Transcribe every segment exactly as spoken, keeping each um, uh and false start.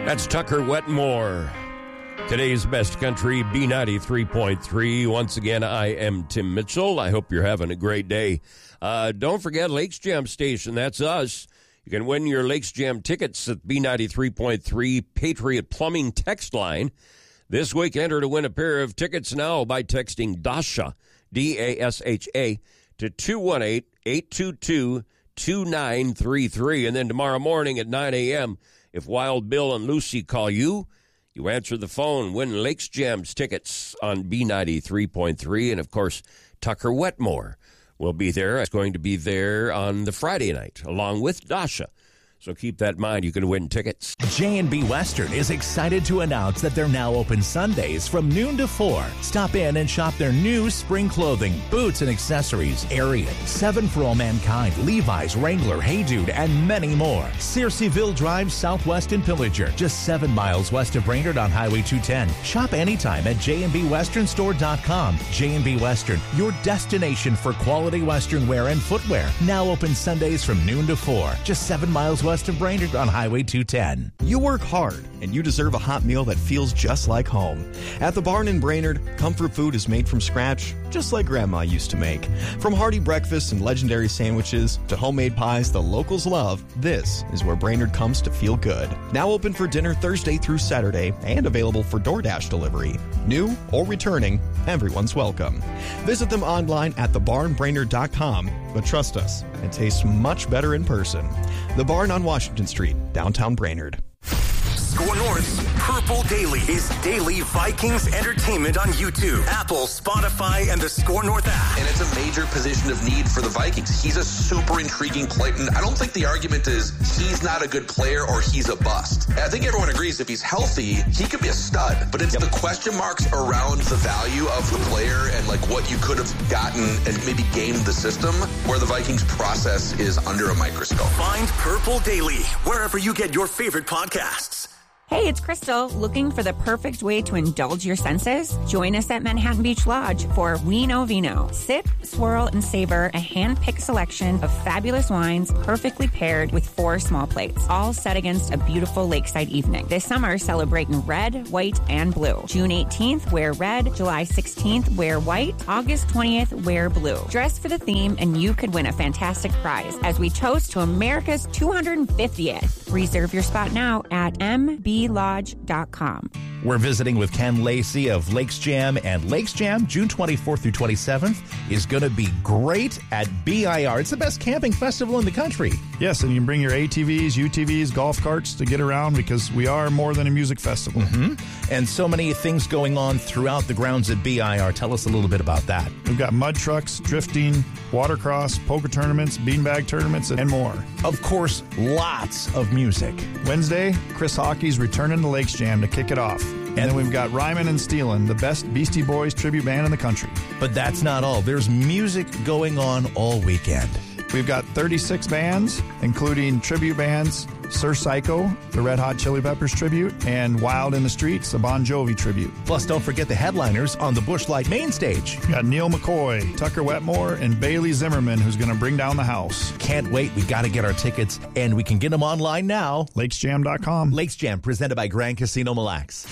That's Tucker Wetmore. Today's Best Country, B ninety-three point three. Once again, I am Tim Mitchell. I hope you're having a great day. Uh, don't forget Lakes Jam Station. That's us. You can win your Lakes Jam tickets at B ninety-three point three Patriot Plumbing text line. This week, enter to win a pair of tickets now by texting DASHA, D A S H A, to two one eight, eight two two, two nine three three. And then tomorrow morning at nine a.m., if Wild Bill and Lucy call you, you answer the phone, win Lakes Jam's tickets on B ninety-three point three. And, of course, Tucker Wetmore will be there. It's going to be there on the Friday night, along with Dasha. So keep that in mind. You can win tickets. J and B Western is excited to announce that they're now open Sundays from noon to four. Stop in and shop their new spring clothing, boots, and accessories, Ariat, Seven for All Mankind, Levi's, Wrangler, Hey Dude, and many more. Searcyville Drive Southwest in Pillager, just seven miles west of Brainerd on Highway two ten. Shop anytime at j and b western store dot com. J and B Western, your destination for quality Western wear and footwear. Now open Sundays from noon to four, just seven miles west of Brainerd on Highway two ten. You work hard, and you deserve a hot meal that feels just like home. At the Barn in Brainerd, comfort food is made from scratch, just like Grandma used to make. From hearty breakfasts and legendary sandwiches to homemade pies the locals love, this is where Brainerd comes to feel good. Now open for dinner Thursday through Saturday and available for DoorDash delivery. New or returning, everyone's welcome. Visit them online at the barn brainerd dot com, but trust us, it tastes much better in person. The Barn on Washington Street, downtown Brainerd. Score North's Purple Daily is daily Vikings entertainment on YouTube, Apple, Spotify, and the Score North app. And it's a major position of need for the Vikings. He's a super intriguing player. I don't think the argument is he's not a good player or he's a bust. I think everyone agrees if he's healthy, he could be a stud. But it's yep. the question marks around the value of the player and like what you could have gotten and maybe gamed the system where the Vikings process is under a microscope. Find Purple Daily wherever you get your favorite podcasts. Hey, it's Crystal. Looking for the perfect way to indulge your senses? Join us at Manhattan Beach Lodge for We Know Vino. Sip, swirl, and savor a hand-picked selection of fabulous wines perfectly paired with four small plates, all set against a beautiful lakeside evening. This summer, celebrating red, white, and blue. June eighteenth, wear red. July sixteenth, wear white. August twentieth, wear blue. Dress for the theme, and you could win a fantastic prize as we toast to America's two hundred fiftieth. Reserve your spot now at m b lodge dot com. We're visiting with Ken Lacey of Lakes Jam, and Lakes Jam, June twenty-fourth through twenty-seventh, is going to be great at B I R. It's the best camping festival in the country. Yes, and you can bring your A T Vs, U T Vs, golf carts to get around because we are more than a music festival. Mm-hmm. And so many things going on throughout the grounds at B I R. Tell us a little bit about that. We've got mud trucks, drifting, watercross, poker tournaments, beanbag tournaments, and more. Of course, lots of music. Wednesday, Chris Hockey's returning to Lakes Jam to kick it off. And then we've got Ryman and Steelin', the best Beastie Boys tribute band in the country. But that's not all. There's music going on all weekend. We've got thirty-six bands, including tribute bands, Sir Psycho, the Red Hot Chili Peppers tribute, and Wild in the Streets, a Bon Jovi tribute. Plus, don't forget the headliners on the Busch Light main stage. We've got Neil McCoy, Tucker Wetmore, and Bailey Zimmerman, who's going to bring down the house. Can't wait. We got to get our tickets, and we can get them online now. lakes jam dot com. Lakes Jam, presented by Grand Casino Mille Lacs.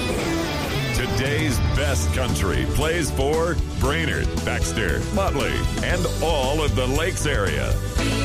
Today's Best Country plays for Brainerd, Baxter, Motley, and all of the Lakes area.